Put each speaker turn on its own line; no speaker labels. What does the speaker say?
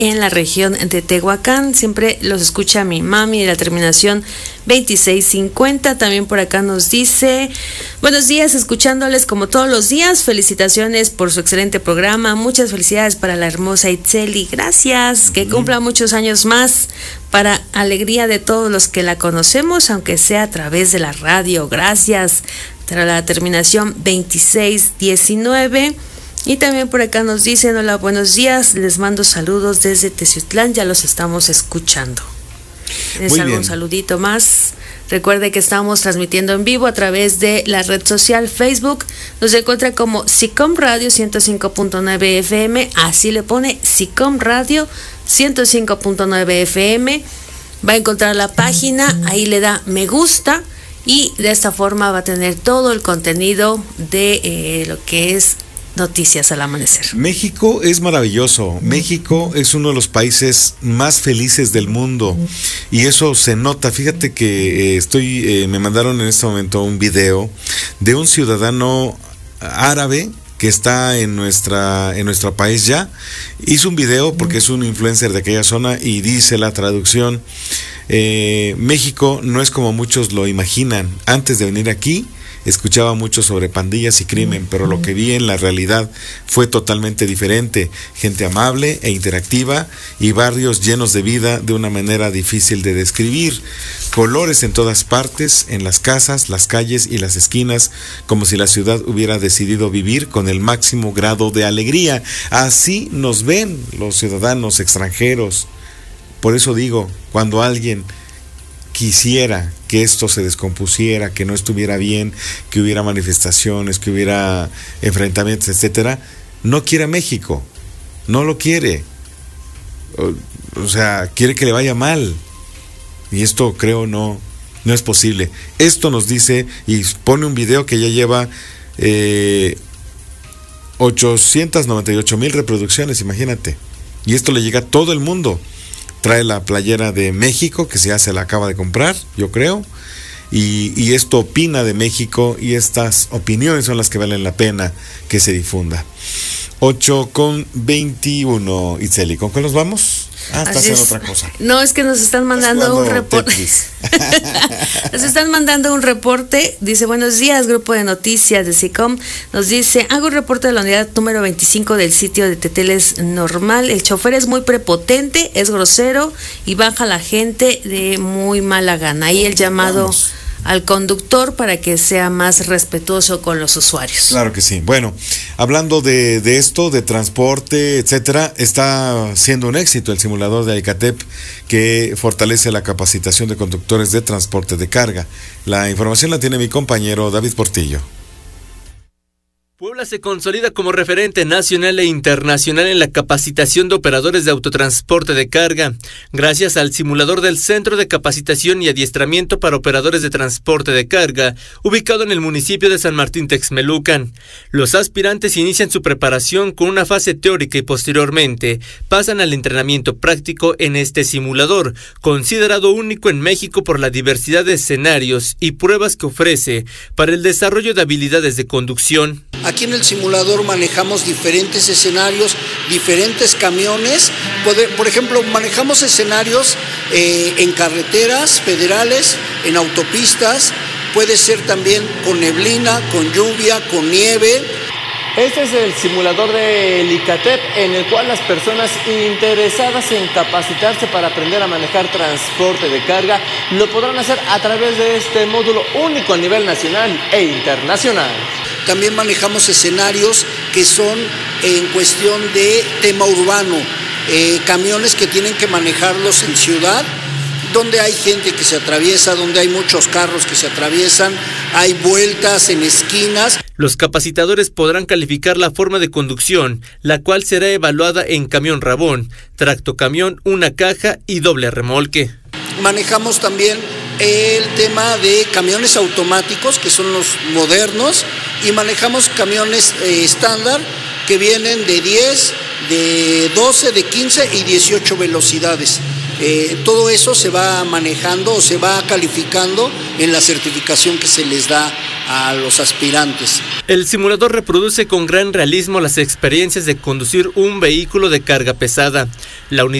en la región de Tehuacán. Siempre los escucha mi mami de la terminación 2650. También por acá nos dice: buenos días, escuchándoles como todos los días. Felicitaciones por su excelente programa. Muchas felicidades para la hermosa Itzeli. Gracias. Que cumpla muchos años más, para alegría de todos los que la conocemos, aunque sea a través de la radio. Gracias. Tras la terminación 2619. Y también por acá nos dicen: hola, buenos días, les mando saludos desde Teciutlán, ya los estamos escuchando. ¿Tienes algún saludito más? Recuerde que estamos transmitiendo en vivo a través de la red social Facebook. Nos encuentra como SICOM Radio 105.9 FM, así le pone SICOM Radio 105.9 FM. Va a encontrar la página, ahí le da me gusta y de esta forma va a tener todo el contenido de lo que es Noticias al Amanecer.
México es maravilloso. México es uno de los países más felices del mundo y eso se nota. Fíjate que me mandaron en este momento un video de un ciudadano árabe que está en nuestro país ya. Hizo un video porque es un influencer de aquella zona y dice la traducción: México no es como muchos lo imaginan. Antes de venir aquí escuchaba mucho sobre pandillas y crimen, pero lo que vi en la realidad fue totalmente diferente. Gente amable e interactiva y barrios llenos de vida de una manera difícil de describir. Colores en todas partes, en las casas, las calles y las esquinas, como si la ciudad hubiera decidido vivir con el máximo grado de alegría. Así nos ven los ciudadanos extranjeros. Por eso digo, cuando alguien quisiera que esto se descompusiera, que no estuviera bien, que hubiera manifestaciones, que hubiera enfrentamientos, etcétera, no quiere a México, no lo quiere, o sea, quiere que le vaya mal, y esto creo no es posible. Esto nos dice, y pone un video que ya lleva 898,000 reproducciones, imagínate, y esto le llega a todo el mundo. Trae la playera de México, que ya se la acaba de comprar, yo creo, y esto opina de México, y estas opiniones son las que valen la pena que se difunda. 8:21, Itzeli, ¿con qué nos vamos? Está haciendo otra cosa.
No, es que nos están mandando un reporte. Nos están mandando un reporte. Dice: buenos días, grupo de noticias de SICOM. Nos dice: hago un reporte de la unidad número 25 del sitio de Teteles Normal. El chofer es muy prepotente, es grosero y baja a la gente de muy mala gana. Ahí el llamado al conductor para que sea más respetuoso con los usuarios.
Claro que sí. Bueno, hablando de esto, de transporte, etcétera, está siendo un éxito el simulador de Ecatep, que fortalece la capacitación de conductores de transporte de carga. La información la tiene mi compañero David Portillo.
Puebla se consolida como referente nacional e internacional en la capacitación de operadores de autotransporte de carga, gracias al simulador del Centro de Capacitación y Adiestramiento para Operadores de Transporte de Carga, ubicado en el municipio de San Martín Texmelucan. Los aspirantes inician su preparación con una fase teórica y posteriormente pasan al entrenamiento práctico en este simulador, considerado único en México por la diversidad de escenarios y pruebas que ofrece para el desarrollo de habilidades de conducción.
Aquí en el simulador manejamos diferentes escenarios, diferentes camiones. Por ejemplo, manejamos escenarios en carreteras federales, en autopistas. Puede ser también con neblina, con lluvia, con nieve.
Este es el simulador del Ecatep, en el cual las personas interesadas en capacitarse para aprender a manejar transporte de carga lo podrán hacer a través de este módulo único a nivel nacional e internacional.
También manejamos escenarios que son en cuestión de tema urbano, camiones que tienen que manejarlos en ciudad, donde hay gente que se atraviesa, donde hay muchos carros que se atraviesan, hay vueltas en esquinas.
Los capacitadores podrán calificar la forma de conducción, la cual será evaluada en camión rabón, tractocamión, una caja y doble remolque.
Manejamos también el tema de camiones automáticos, que son los modernos, y manejamos camiones estándar que vienen de 10, de 12, de 15 y 18 velocidades. Todo eso se va manejando o se va calificando en la certificación que se les da a los aspirantes.
El simulador reproduce con gran realismo las experiencias de conducir un vehículo de carga pesada. La unidad